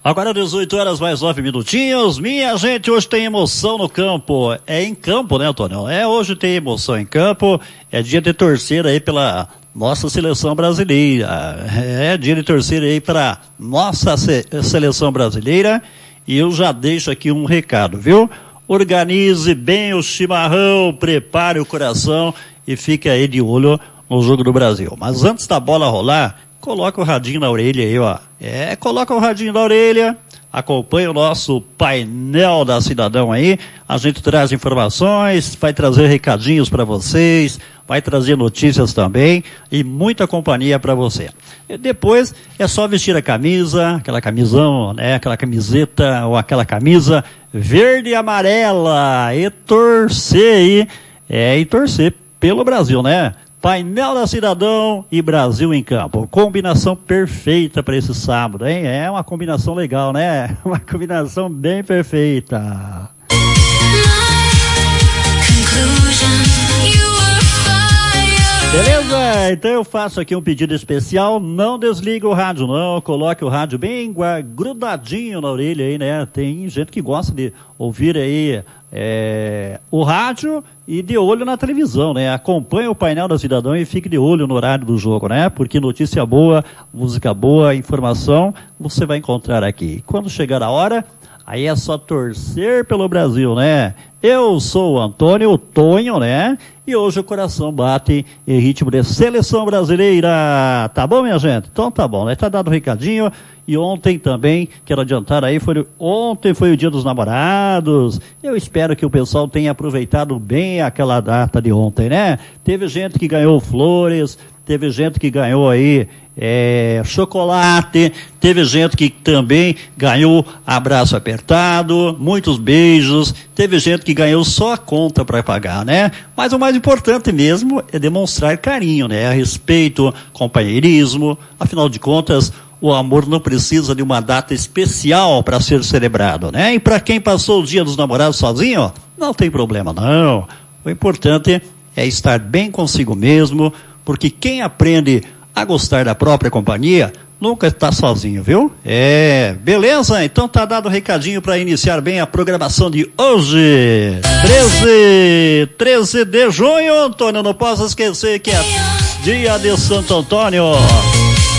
Agora 18 horas mais 9 minutinhos. Minha gente, hoje tem emoção no campo. É em campo, né, Antônio? Hoje tem emoção em campo. É dia de torcer aí pela nossa seleção brasileira. É dia de torcer aí para nossa seleção brasileira. E eu já deixo aqui um recado, viu? Organize bem o chimarrão, prepare o coração e fique aí de olho no jogo do Brasil. Mas antes da bola rolar, coloca o radinho na orelha aí, ó. Coloca o radinho na orelha, acompanha o nosso painel da Cidadão aí. A gente traz informações, vai trazer recadinhos para vocês, vai trazer notícias também e muita companhia para você. E depois é só vestir a camisa, aquela camisão, né? Aquela camiseta ou aquela camisa verde e amarela e torcer aí, e torcer pelo Brasil, né? Painel da Cidadão e Brasil em campo. Combinação perfeita para esse sábado, hein? É uma combinação legal, né? Uma combinação bem perfeita. Beleza? Então eu faço aqui um pedido especial. Não desliga o rádio, não. Coloque o rádio bem grudadinho na orelha aí, né? Tem gente que gosta de ouvir aí o rádio e de olho na televisão, né? Acompanhe o painel da Cidadão e fique de olho no horário do jogo, né? Porque notícia boa, música boa, informação, você vai encontrar aqui. Quando chegar a hora, aí é só torcer pelo Brasil, né? Eu sou o Antônio, o Tonho, né? E hoje o coração bate em ritmo de seleção brasileira. Tá bom, minha gente? Então tá bom, né? Tá dado um recadinho. E ontem também, quero adiantar aí, ontem foi o Dia dos Namorados. Eu espero que o pessoal tenha aproveitado bem aquela data de ontem, né? Teve gente que ganhou flores, teve gente que ganhou aí chocolate, teve gente que também ganhou abraço apertado, muitos beijos, teve gente que ganhou só a conta para pagar, né? Mas o mais importante mesmo é demonstrar carinho, né? Respeito, companheirismo, afinal de contas, o amor não precisa de uma data especial para ser celebrado, né? E para quem passou o Dia dos Namorados sozinho, não tem problema não. O importante é estar bem consigo mesmo, porque quem aprende a gostar da própria companhia nunca está sozinho, viu? Beleza? Então tá dado o recadinho para iniciar bem a programação de hoje. 13 de junho, Antônio, não posso esquecer que é dia de Santo Antônio.